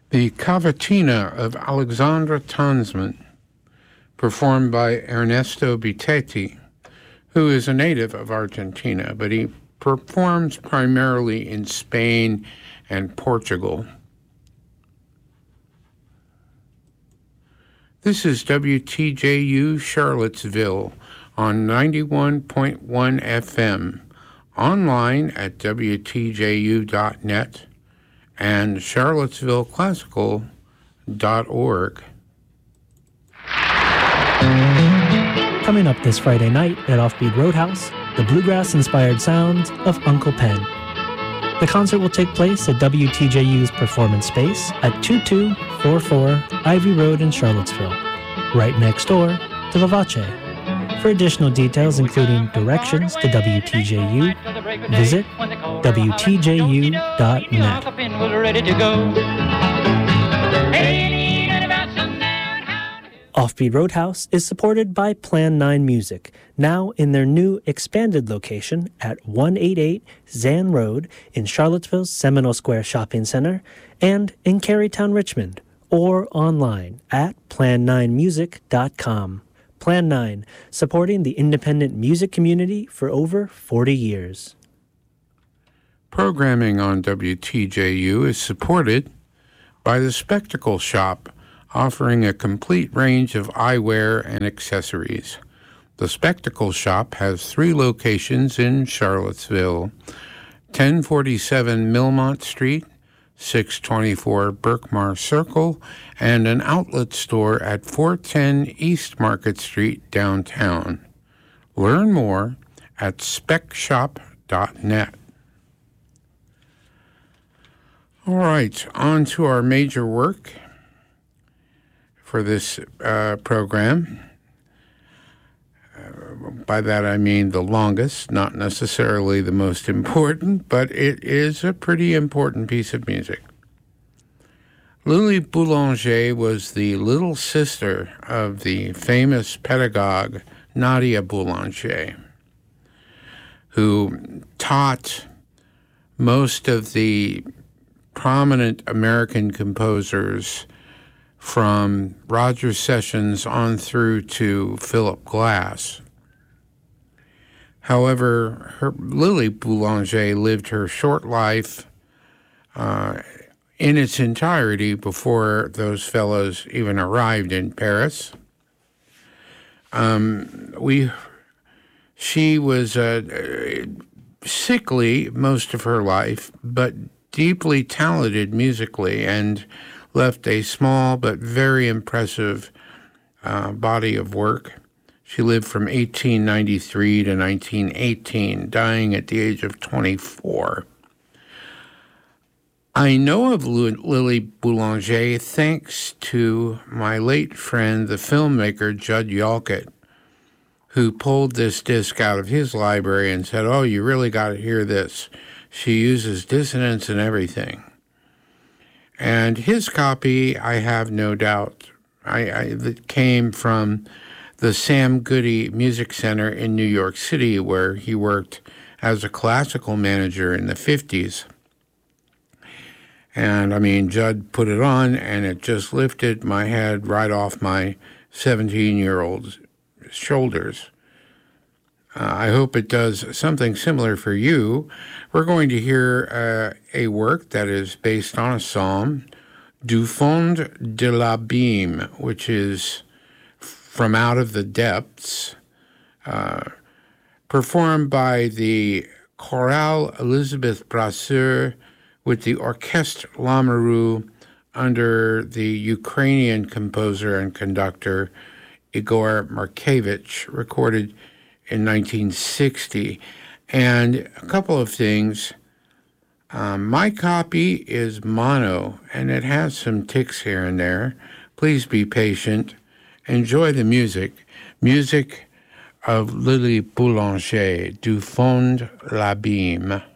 The Cavatina of Alexandra Tansman, performed by Ernesto Bitetti, who is a native of Argentina, but he performs primarily in Spain and Portugal. This is WTJU Charlottesville on 91.1 FM, online at WTJU.net and charlottesvilleclassical.org. Coming up this Friday night at Offbeat Roadhouse, the bluegrass-inspired sounds of Uncle Pen. The concert will take place at WTJU's performance space at 2244 Ivy Road in Charlottesville, right next door to Lavache. For additional details, including directions to WTJU, visit WTJU.net. Offbeat Roadhouse is supported by Plan 9 Music, now in their new expanded location at 188 Zan Road in Charlottesville's Seminole Square Shopping Center and in Carytown, Richmond, or online at plan9music.com. Plan 9, supporting the independent music community for over 40 years. Programming on WTJU is supported by the Spectacle Shop, offering a complete range of eyewear and accessories. The Spectacle Shop has 3 locations in Charlottesville: 1047 Millmont Street, 624 Berkmar Circle, and an outlet store at 410 East Market Street downtown. Learn more at specshop.net. All right, on to our major work for this program. By that I mean the longest, not necessarily the most important, but it is a pretty important piece of music. Lily Boulanger was the little sister of the famous pedagogue Nadia Boulanger, who taught most of the prominent American composers from Roger Sessions on through to Philip Glass. However, Lily Boulanger lived her short life in its entirety before those fellows even arrived in Paris. She was sickly most of her life, but deeply talented musically, and left a small but very impressive body of work. She lived from 1893 to 1918, dying at the age of 24. I know of Lily Boulanger thanks to my late friend, the filmmaker Judd Yalkett, who pulled this disc out of his library and said, "Oh, you really got to hear this. She uses dissonance and everything." And his copy, I have no doubt, that came from the Sam Goody Music Center in New York City, where he worked as a classical manager in the 50s. And, I mean, Judd put it on, and it just lifted my head right off my 17-year-old's shoulders. I hope it does something similar for you. We're going to hear a work that is based on a psalm, Du Fond de l'Abîme, which is From Out of the Depths, performed by the Chorale Elizabeth Brasseur with the Orchestre Lamoureux under the Ukrainian composer and conductor Igor Markevich, recorded in 1960. And a couple of things. My copy is mono, and it has some ticks here and there. Please be patient. Enjoy the music. Music of Lily Boulanger, Du Fond l'Abîme.